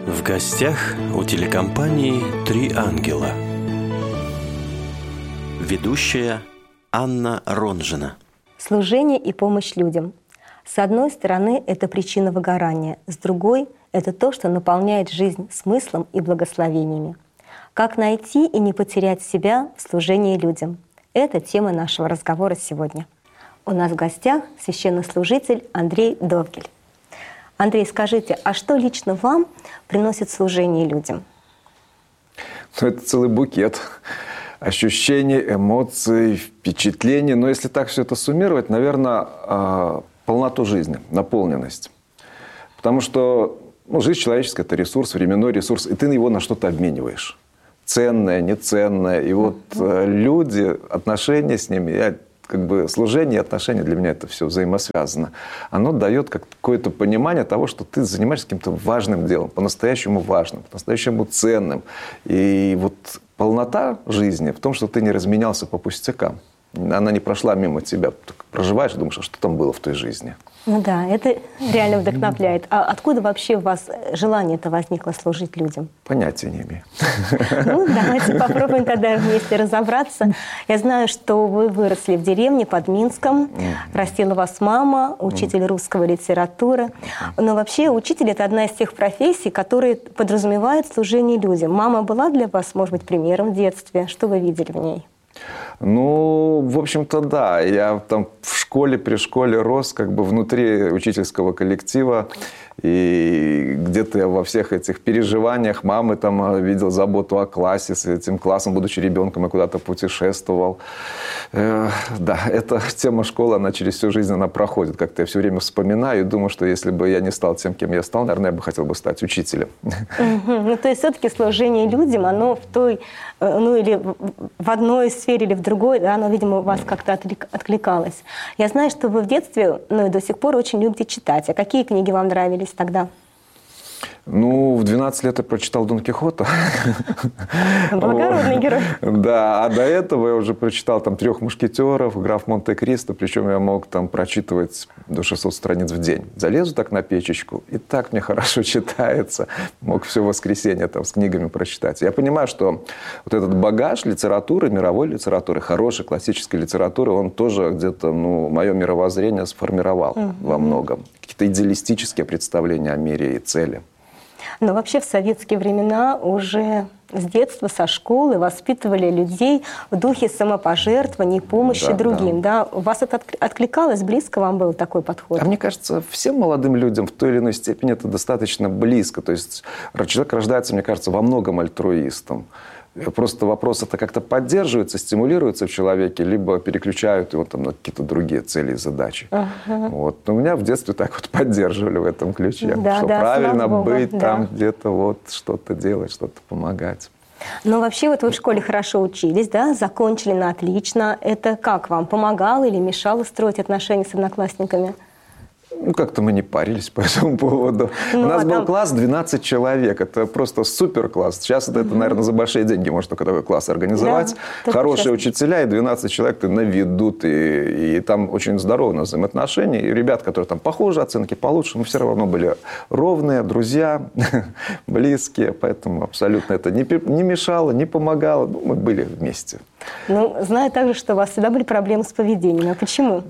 В гостях у телекомпании «Три ангела». Ведущая Анна Ронжина. Служение и помощь людям. С одной стороны, это причина выгорания, с другой — это то, что наполняет жизнь смыслом и благословениями. Как найти и не потерять себя в служении людям? Это тема нашего разговора сегодня. У нас в гостях священнослужитель Андрей Довгель. Андрей, скажите, а что лично вам приносит служение людям? Это целый букет ощущений, эмоций, впечатлений. Но если так все это суммировать, наверное, полноту жизни, наполненность. Потому что жизнь человеческая – это ресурс, временной ресурс, и ты его на что-то обмениваешь. Ценное, неценное. И вот люди, отношения с ними, служение и отношения для меня это все взаимосвязано. Оно дает какое-то понимание того, что ты занимаешься каким-то важным делом, по-настоящему важным, по-настоящему ценным. И вот полнота жизни в том, что ты не разменялся по пустякам. Она не прошла мимо тебя. Ты проживаешь и думаешь, а что там было в той жизни? Ну да, это реально вдохновляет. А откуда вообще у вас желание-то возникло служить людям? Понятия не имею. Ну, давайте попробуем тогда вместе разобраться. Я знаю, что вы выросли в деревне под Минском. Растила вас мама, учитель русского литературы. Но вообще учитель – это одна из тех профессий, которые подразумевают служение людям. Мама была для вас, может быть, примером в детстве? Что вы видели в ней? Ну, в общем-то, да. Я там в школе, при школе рос внутри учительского коллектива. И где-то я во всех этих переживаниях мамы там видел заботу о классе. С этим классом, будучи ребенком, я куда-то путешествовал. Да, эта тема школы, она через всю жизнь она проходит. Как-то я все время вспоминаю и думаю, что если бы я не стал тем, кем я стал, наверное, я бы хотел бы стать учителем. Ну, то есть все-таки служение людям, оно в той, или в одной сфере, или в другой, да, оно, видимо, у вас как-то откликалось. Я знаю, что вы в детстве, и до сих пор очень любите читать. А какие книги вам нравились тогда? Ну, в 12 лет я прочитал Дон Кихота. Благородный герой. Да, а до этого я уже прочитал там «Трех мушкетеров», «Граф Монте-Кристо», причем я мог там прочитывать до 600 страниц в день. Залезу так на печечку, и так мне хорошо читается. Мог все воскресенье там с книгами прочитать. Я понимаю, что вот этот багаж литературы, мировой литературы, хорошей классической литературы, он тоже где-то, мое мировоззрение сформировал во многом. Какие-то идеалистические представления о мире и цели. Но вообще в советские времена уже с детства, со школы воспитывали людей в духе самопожертвования, помощи другим. Да. У вас это откликалось? Близко вам был такой подход? А мне кажется, всем молодым людям в той или иной степени это достаточно близко. То есть человек рождается, мне кажется, во многом альтруистом. Просто вопрос это как-то поддерживается, стимулируется в человеке, либо переключают его там на какие-то другие цели и задачи. Вот. Но меня в детстве так вот поддерживали в этом ключе. Да, что да, правильно быть Богу, там где-то что-то делать, что-то помогать. Но вообще вы в школе хорошо учились, да? Закончили на отлично. Это как вам? Помогало или мешало строить отношения с одноклассниками? Как-то мы не парились по этому поводу. У нас был класс 12 человек. Это просто супер класс. Сейчас это, наверное, за большие деньги можно только такой класс организовать. Да, хорошие учителя и 12 человек на виду. И там очень здоровые взаимоотношения. И ребят, которые там похуже оценки, получше, но все равно были ровные, друзья, близкие. Поэтому абсолютно это не мешало, не помогало. Мы были вместе. Знаю также, что у вас всегда были проблемы с поведением. А почему?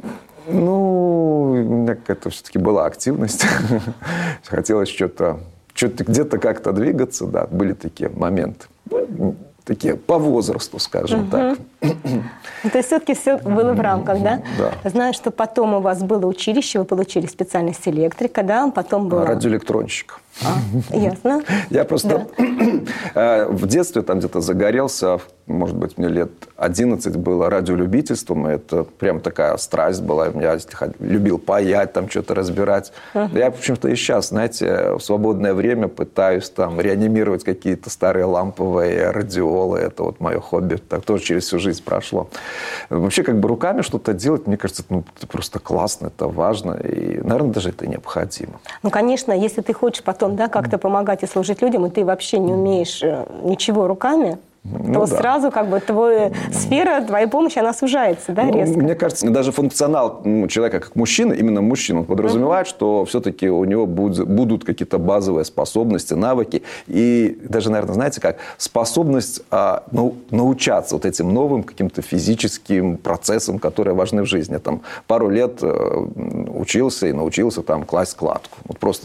У меня какая-то все-таки была активность. Хотелось что-то где-то как-то двигаться. Да, были такие моменты. Такие по возрасту, скажем так. То есть все-таки все было в рамках, да? Да. Знаю, что потом у вас было училище, вы получили специальность электрика, да? Потом было... Радиоэлектронщик. Ясно. Я просто в детстве там где-то загорелся, может быть, мне лет 11 было радиолюбительством. Это прям такая страсть была. Я любил паять, там что-то разбирать. Я, в общем-то, и сейчас, знаете, в свободное время пытаюсь там реанимировать какие-то старые ламповые радиолы. Это вот мое хобби. Так тоже через всю жизнь прошло. Вообще, руками что-то делать, мне кажется, это просто классно, это важно. И, наверное, даже это необходимо. Конечно, если ты хочешь потом, да, как-то помогать и служить людям, и ты вообще не умеешь ничего руками, то сразу как бы твоя сфера, твоя помощь, она сужается, да, резко? Мне кажется, даже функционал человека как мужчины, именно мужчина, он подразумевает, что все-таки у него будут какие-то базовые способности, навыки. И даже, наверное, знаете как, способность научаться вот этим новым каким-то физическим процессам, которые важны в жизни. Там, пару лет учился и научился там класть кладку. Вот просто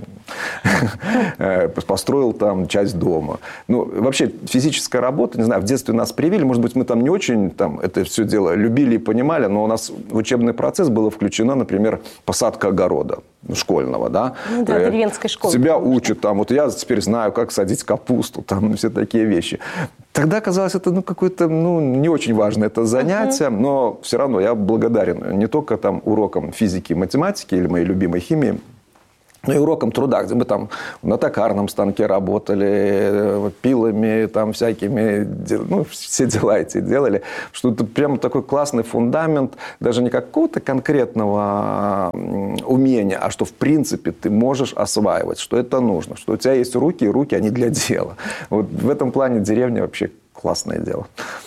построил там часть дома. Ну, вообще, физическая работа, не знаю, в детстве нас привили, может быть, мы там не очень там это все дело любили и понимали, но у нас в учебный процесс было включено, например, посадка огорода школьного, да. Ну да, деревенской школы. Тебя учат там, вот я теперь знаю, как садить капусту, там все такие вещи. Тогда казалось, это какое-то не очень важное это занятие, но все равно я благодарен не только там урокам физики и математики или моей любимой химии, но и урокам труда, где мы там на токарном станке работали, пилами там всякими, все дела эти делали. Что это прямо такой классный фундамент, даже не какого-то конкретного умения, а что в принципе ты можешь осваивать, что это нужно, что у тебя есть руки, и руки они для дела. Вот в этом плане деревня вообще классное дело.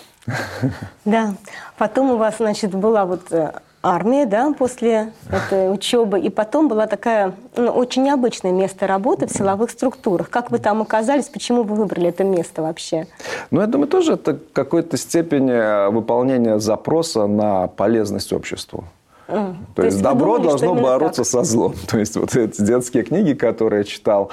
Да. Потом у вас, значит, была вот армия, да, после этой учебы. И потом была такая очень необычное место работы в силовых структурах. Как вы там оказались? Почему вы выбрали это место вообще? Я думаю, тоже это в какой-то степени выполнение запроса на полезность обществу. То есть добро должно бороться со злом. То есть вот эти детские книги, которые я читал,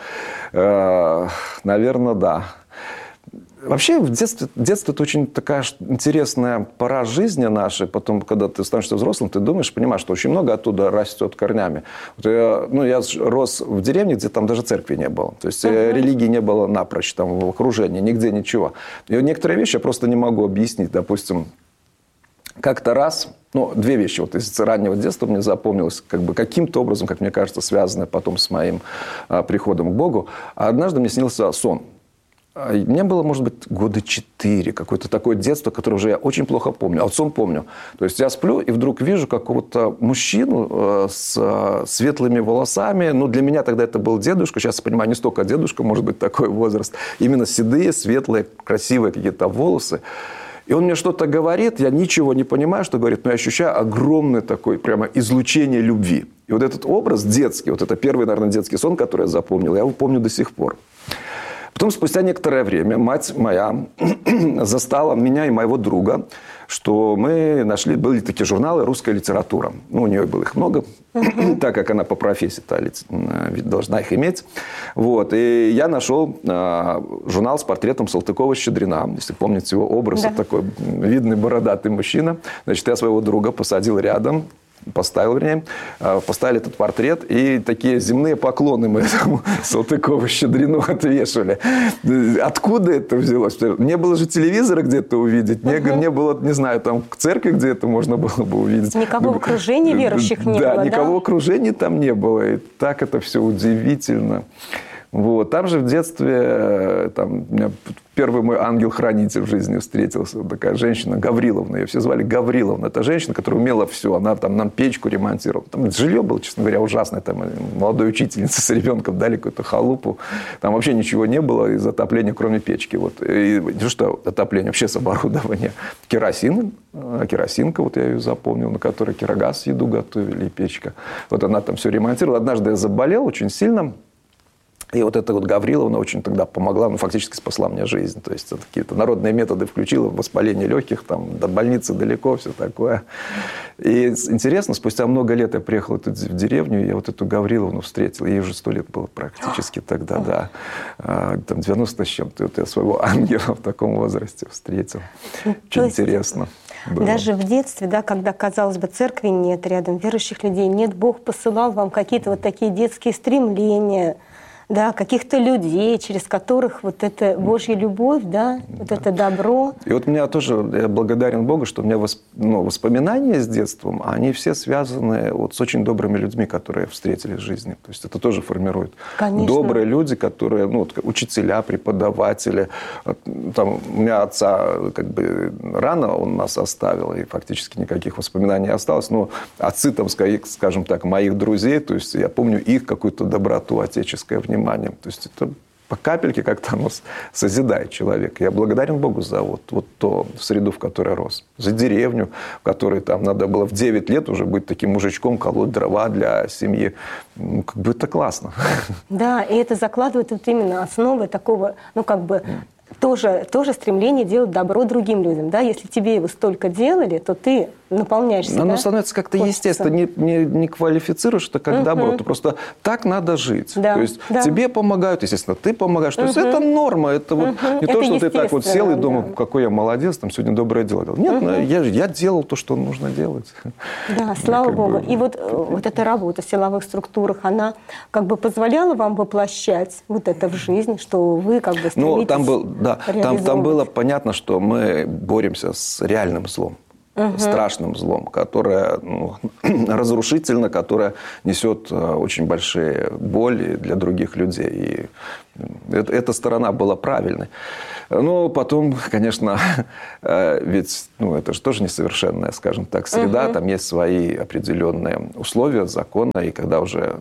наверное, да. Вообще, в детстве это очень такая интересная пора жизни нашей. Потом, когда ты становишься взрослым, ты думаешь, понимаешь, что очень много оттуда растет корнями. Вот я рос в деревне, где там даже церкви не было. То есть религии не было напрочь там в окружении, нигде ничего. И некоторые вещи я просто не могу объяснить. Допустим, как-то раз, две вещи вот из раннего детства мне запомнилось, каким-то образом, как мне кажется, связанные потом с моим приходом к Богу. Однажды мне снился сон. Мне было, может быть, 4 года, какое-то такое детство, которое уже я очень плохо помню. А вот сон помню. То есть я сплю и вдруг вижу какого-то мужчину с светлыми волосами. Для меня тогда это был дедушка. Сейчас я понимаю, не столько дедушка, может быть, такой возраст. Именно седые, светлые, красивые какие-то волосы. И он мне что-то говорит, я ничего не понимаю, что говорит, но я ощущаю огромное такое прямо излучение любви. И вот этот образ детский, вот это первый, наверное, детский сон, который я запомнил, я его помню до сих пор. Потом, спустя некоторое время, мать моя застала меня и моего друга, что мы нашли, были такие журналы «Русская литература». У нее было их много, так как она по профессии должна их иметь. Вот. И я нашел журнал с портретом Салтыкова-Щедрина. Если помните его образ, да. Такой видный бородатый мужчина. Значит, я своего друга посадил рядом. Поставили этот портрет, и такие земные поклоны мы этому Салтыкову-Щедрину отвешивали. Откуда это взялось? Не было же телевизора где-то увидеть, не было, не знаю, там в церкви где это можно было бы увидеть. Никого в окружении верующих не было, да? Никого в окружении там не было, и так это все удивительно. Вот. Там же в детстве у меня первый мой ангел-хранитель в жизни встретился. Такая женщина Гавриловна. Ее все звали Гавриловна. Это женщина, которая умела все. Она там нам печку ремонтировала. Там жилье было, честно говоря, ужасное. Там молодой учительнице с ребенком дали какую-то халупу. Там вообще ничего не было из отопления, кроме печки. Вот. И что отопление? Вообще с оборудования. Керосинка, вот я ее запомнил, на которой кирогаз еду готовили и печка. Вот она там все ремонтировала. Однажды я заболел очень сильно. И вот эта вот Гавриловна очень тогда помогла, фактически спасла мне жизнь. То есть, какие-то народные методы включила, воспаление легких, там, до больницы далеко, все такое. И интересно, спустя много лет я приехал в деревню, и я вот эту Гавриловну встретил. Ей уже 100 лет было практически тогда, да. Там 90 с чем-то. Вот я своего ангела в таком возрасте встретил. Очень интересно было. Даже в детстве, да, когда, казалось бы, церкви нет рядом, верующих людей нет, Бог посылал вам какие-то вот такие детские стремления, да, каких-то людей, через которых вот эта Божья любовь, да, вот это добро. И вот меня тоже, я благодарен Богу, что у меня воспоминания с детством, они все связаны вот с очень добрыми людьми, которые встретили в жизни. То есть это тоже формирует. Конечно. Добрые люди, которые, учителя, преподаватели. Там, у меня отца рано он нас оставил, и фактически никаких воспоминаний не осталось. Но отцы, там, скажем так, моих друзей, то есть я помню их какую-то доброту, отеческое внимание. То есть это по капельке как-то оно созидает человека. Я благодарен Богу за вот ту среду, в которой рос. За деревню, в которой там надо было в 9 лет уже быть таким мужичком, колоть дрова для семьи. Ну, как бы это классно. Да, и это закладывает вот именно основы такого, ну, как бы, тоже стремление делать добро другим людям. Да? Если тебе его столько делали, то ты наполняешь себя. Оно становится как-то естественно, не квалифицируешь это как добро. Ты просто так надо жить. Да, то есть тебе помогают, естественно, ты помогаешь. То есть это норма. Это вот не то, что ты так вот сел и думал, какой я молодец, там сегодня доброе дело делал. Нет, я делал то, что нужно делать. Да, слава Богу. И вот эта работа в силовых структурах, она как бы позволяла вам воплощать вот это в жизнь, что вы как бы стремитесь там было понятно, что мы боремся с реальным злом. Страшным злом, которое разрушительно, которое несет очень большие боли для других людей. И эта сторона была правильной. Но потом, конечно, ведь это же тоже несовершенная, скажем так, среда. Там есть свои определенные условия, законы. И когда уже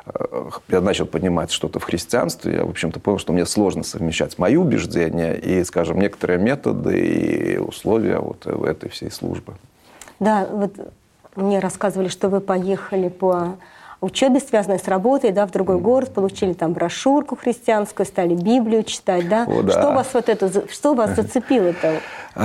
я начал понимать что-то в христианстве, я, в общем-то, понял, что мне сложно совмещать мои убеждения и, скажем, некоторые методы и условия вот в этой всей службы. Да, вот мне рассказывали, что вы поехали по учебе, связанной с работой, да, в другой город, получили там брошюрку христианскую, стали Библию читать, да? О, да. Что вас зацепило-то?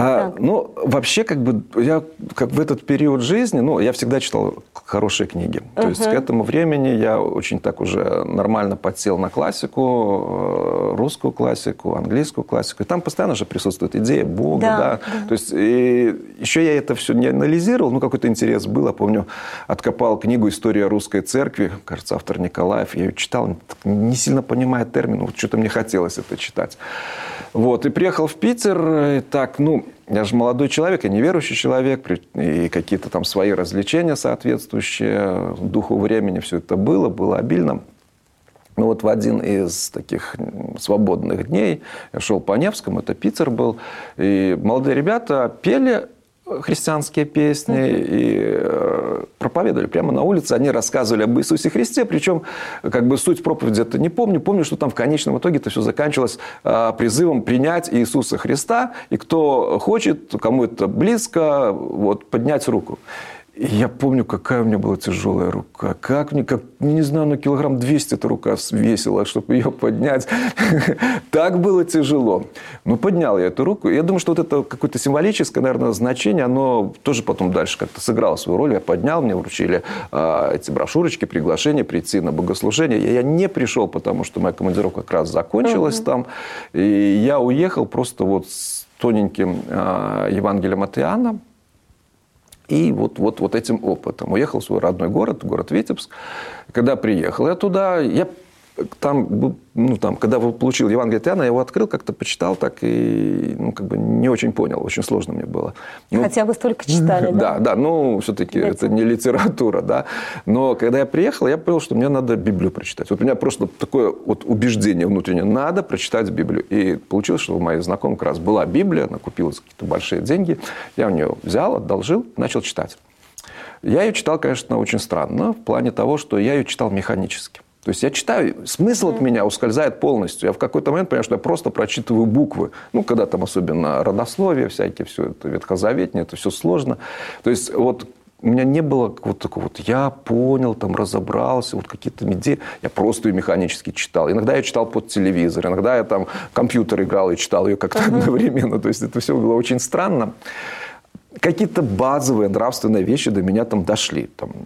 Вообще, как бы, я в этот период жизни, я всегда читал хорошие книги. То есть, к этому времени я очень так уже нормально подсел на классику, русскую классику, английскую классику. И там постоянно же присутствует идея Бога, да. То есть, и еще я это все не анализировал, какой-то интерес был. Я помню, откопал книгу «История русской церкви», кажется, автор Николаев. Я ее читал, не сильно понимая термин, что-то мне хотелось это читать. Вот, и приехал в Питер, и так, я же молодой человек, я неверующий человек, и какие-то там свои развлечения соответствующие духу времени, все это было обильно. Но вот в один из таких свободных дней я шел по Невскому, это Питер был, и молодые ребята пели христианские песни и проповедовали прямо на улице. Они рассказывали об Иисусе Христе, причем как бы суть проповеди это не помню. Помню, что там в конечном итоге это все заканчивалось призывом принять Иисуса Христа, и кто хочет, кому это близко, поднять руку. И я помню, какая у меня была тяжелая рука. Не знаю, килограмм 200 эта рука весила, чтобы ее поднять. Так было тяжело. Но поднял я эту руку. Я думаю, что это какое-то символическое, наверное, значение. Оно тоже потом дальше как-то сыграло свою роль. Я поднял, мне вручили эти брошюрочки, приглашение прийти на богослужение. Я не пришел, потому что моя командировка как раз закончилась там. И я уехал просто с тоненьким Евангелием от Иоанна. И вот этим опытом. Уехал в свой родной город Витебск. Когда приехал я туда, я там, когда получил Евангелие от Иоанна, я его открыл, как-то почитал, так и не очень понял. Очень сложно мне было. Хотя вы столько читали, да? Да, все-таки это не литература, да. Но когда я приехал, я понял, что мне надо Библию прочитать. У меня просто такое убеждение внутреннее. Надо прочитать Библию. И получилось, что у моих знакомых как раз была Библия, она купила за какие-то большие деньги. Я у нее взял, одолжил, начал читать. Я ее читал, конечно, очень странно, в плане того, что я ее читал механически. То есть я читаю, смысл от меня ускользает полностью. Я в какой-то момент понимаю, что я просто прочитываю буквы. Когда там особенно родословие всякие, все это ветхозаветное, это все сложно. То есть у меня не было такого я понял, там разобрался, какие-то идеи. Я просто ее механически читал. Иногда я читал под телевизор, иногда я там компьютер играл и читал ее как-то одновременно. То есть это все было очень странно. Какие-то базовые нравственные вещи до меня там дошли.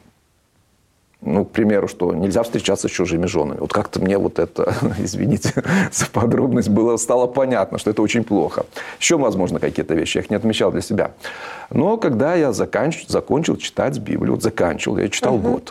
К примеру, что нельзя встречаться с чужими женами. Как-то мне это, извините за подробность, стало понятно, что это очень плохо. Еще, возможно, какие-то вещи. Я их не отмечал для себя. Но когда я закончил читать Библию, я читал год.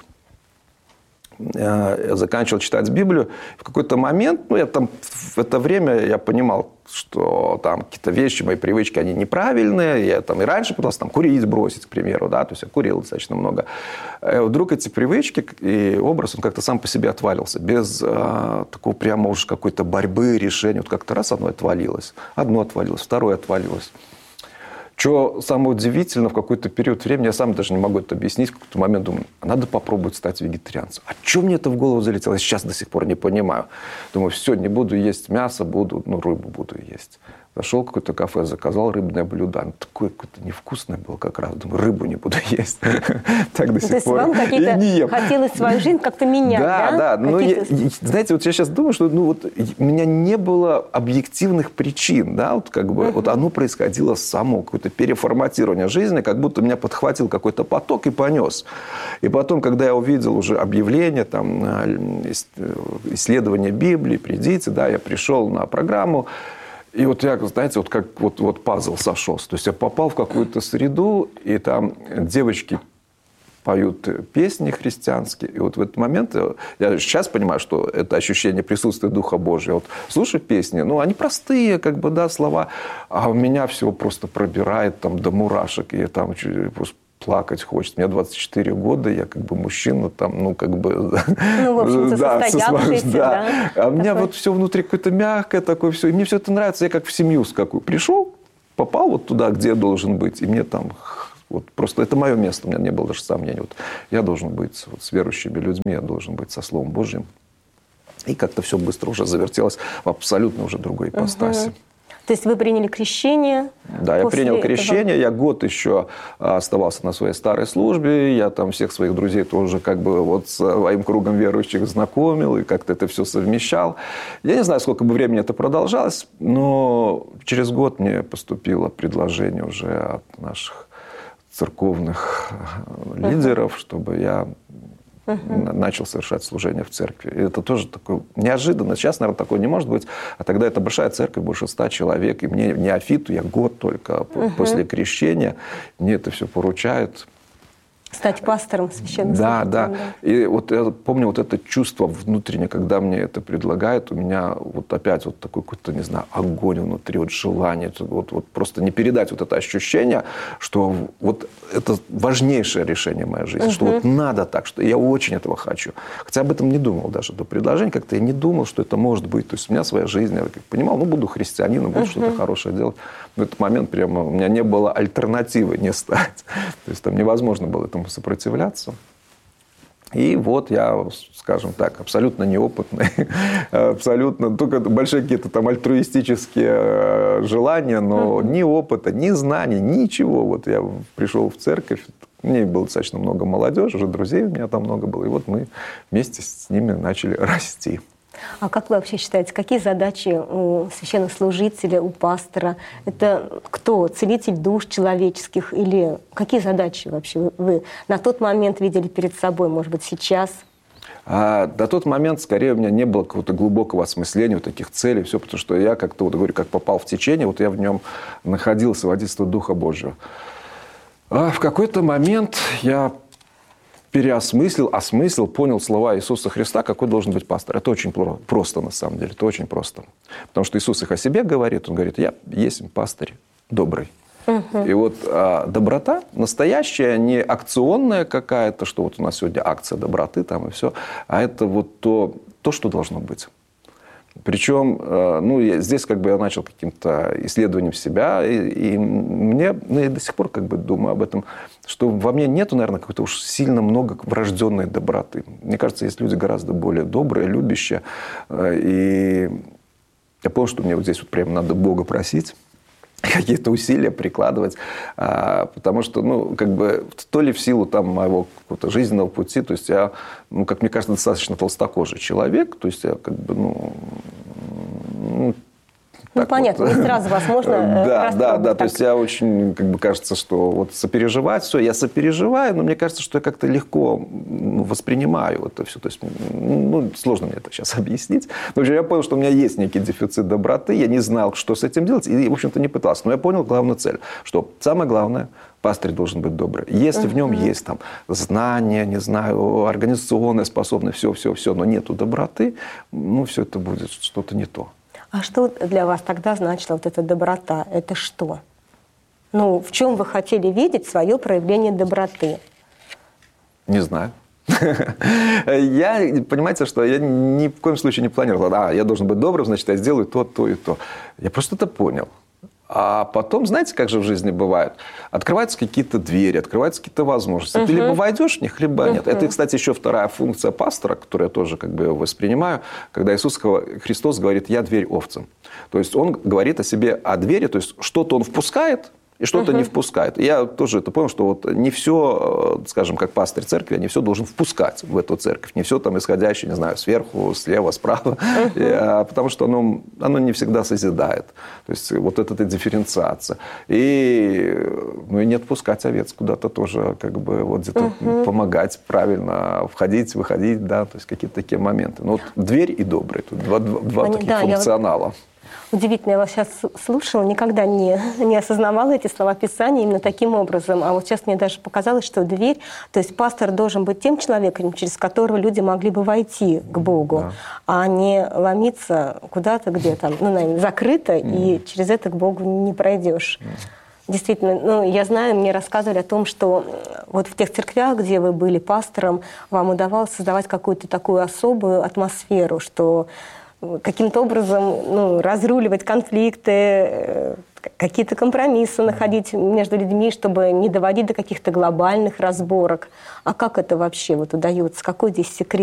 Я заканчивал читать Библию. В какой-то момент, я там в это время я понимал, что там какие-то вещи, мои привычки, они неправильные. Я там и раньше пытался курить бросить, к примеру, да, то есть я курил достаточно много. Вдруг эти привычки и образ, он как-то сам по себе отвалился, без такого прямо уж какой-то борьбы, решения. Как-то раз одно отвалилось, второе отвалилось. Что самое удивительное, в какой-то период времени, я сам даже не могу это объяснить, в какой-то момент думаю, а надо попробовать стать вегетарианцем. А что мне это в голову залетело? Я сейчас до сих пор не понимаю. Думаю, все, не буду есть мясо, рыбу буду есть. Зашел в какое-то кафе, заказал рыбное блюдо. Оно такое какое-то невкусное было как раз. Думаю, рыбу не буду есть. Так до сих пор. То есть вам какие-то хотелось свою жизнь как-то менять, да? Да. Знаете, вот я сейчас думаю, что у меня не было объективных причин. Да? Вот оно происходило само, какое-то переформатирование жизни, как будто меня подхватил какой-то поток и понес. И потом, когда я увидел уже объявление, там, исследование Библии, придите, да, я пришел на программу. И вот я, знаете, вот как вот пазл сошелся. То есть я попал в какую-то среду, и там девочки поют песни христианские. И вот в этот момент, я сейчас понимаю, что это ощущение присутствия Духа Божьего. Вот слушаю песни, они простые, слова, а у меня всего просто пробирает там до мурашек. И там просто плакать хочется. Мне 24 года, я мужчина, там, в общем-то, состоявшийся, да. А у меня вот все внутри какое-то мягкое такое все. И мне все это нравится. Я как в семью какую пришел, попал вот туда, где я должен быть. И мне там просто это мое место. У меня не было даже сомнений. Я должен быть с верующими людьми, я должен быть со Словом Божьим. И как-то все быстро уже завертелось в абсолютно уже другой ипостаси. То есть вы приняли крещение? Да, я принял крещение. Я год еще оставался на своей старой службе. Я там всех своих друзей тоже с своим кругом верующих знакомил и как-то это все совмещал. Я не знаю, сколько бы времени это продолжалось, но через год мне поступило предложение уже от наших церковных лидеров, чтобы я начал совершать служение в церкви. И это тоже такое неожиданно. Сейчас, наверное, такое не может быть. А тогда это большая церковь, больше 100 человек. И мне, неофиту, я год только после крещения, мне это все поручают. Стать пастором священнослужителем. Да. И я помню это чувство внутреннее, когда мне это предлагают, у меня опять такой какой-то, не знаю, огонь внутри, желание, просто не передать это ощущение, что это важнейшее решение моей жизни, что надо так, что я очень этого хочу. Хотя об этом не думал даже до предложения, как-то я не думал, что это может быть. То есть у меня своя жизнь, я понимал, буду христианином, буду что-то хорошее делать. В этот момент прямо у меня не было альтернативы не стать. То есть там невозможно было этому сопротивляться. И я, скажем так, абсолютно неопытный, абсолютно только большие какие-то там альтруистические желания, но ни опыта, ни знаний, ничего. Я пришел в церковь, мне было достаточно много молодежи, уже друзей у меня там много было, и мы вместе с ними начали расти. А как вы вообще считаете, какие задачи у священнослужителя, у пастора? Это кто? Целитель душ человеческих? Или какие задачи вообще вы на тот момент видели перед собой, может быть, сейчас? До тот момент, скорее, у меня не было какого-то глубокого осмысления таких целей, все, потому что я как-то, говорю, как попал в течение, я в нем находился, водительство Духа Божьего. А в какой-то момент я осмыслил, понял слова Иисуса Христа, какой должен быть пастор. Это очень просто, на самом деле, это очень просто. Потому что Иисус их о себе говорит, Он говорит, я есть пастырь добрый. И доброта настоящая, не акционная какая-то, что у нас сегодня акция доброты там и все, а это то, что должно быть. Причем, здесь я начал каким-то исследованием себя, и мне, я до сих пор думаю об этом, что во мне нету, наверное, какой-то уж сильно много врожденной доброты. Мне кажется, есть люди гораздо более добрые, любящие. И я понял, что мне здесь прямо надо Бога просить, какие-то усилия прикладывать, потому что, то ли в силу моего какого-то жизненного пути, то есть я, как мне кажется, достаточно толстокожий человек, то есть я понятно, не сразу вас можно Да, то есть я очень, кажется, что сопереживать все, я сопереживаю, но мне кажется, что я как-то легко воспринимаю это все, то есть, сложно мне это сейчас объяснить. В общем, я понял, что у меня есть некий дефицит доброты, я не знал, что с этим делать, и, в общем-то, не пытался. Но я понял главную цель, что самое главное, пастырь должен быть добрый. Если в нем есть знания, не знаю, организационная способность, все, но нету доброты, все это будет что-то не то. А что для вас тогда значила эта доброта? Это что? В чем вы хотели видеть свое проявление доброты? Не знаю. Понимаете, что я ни в коем случае не планировал. Я должен быть добрым, значит, я сделаю то и то. Я просто это понял. А потом, знаете, как же в жизни бывает? Открываются какие-то двери, открываются какие-то возможности. Ты либо войдешь в них, либо нет. Это, кстати, еще вторая функция пастора, которую я тоже как бы воспринимаю, когда Иисус Христос говорит: «Я дверь овцам». То есть он говорит о себе, о двери, то есть что-то он впускает, и что-то не впускает. Я тоже это понял, что вот не все, скажем, как пастырь церкви, не все должен впускать в эту церковь. Не все там исходящее, не знаю, сверху, слева, справа. Потому что оно не всегда созидает. То есть вот эта дифференциация. И не отпускать овец куда-то тоже, как бы вот где-то помогать правильно входить, выходить, да, то есть какие-то такие моменты. Но вот дверь и добрый. Тут два таких функционала. Удивительно, я вас сейчас слушала, никогда не осознавала эти слова Писания именно таким образом. А вот сейчас мне даже показалось, что дверь, то есть пастор должен быть тем человеком, через которого люди могли бы войти к Богу, а не ломиться куда-то, где там, наверное, закрыто, и через это к Богу не пройдешь. Действительно, я знаю, мне рассказывали о том, что вот в тех церквях, где вы были пастором, вам удавалось создавать какую-то такую особую атмосферу, что каким-то образом разруливать конфликты, какие-то компромиссы находить между людьми, чтобы не доводить до каких-то глобальных разборок. А как это вообще удается? Какой здесь секрет?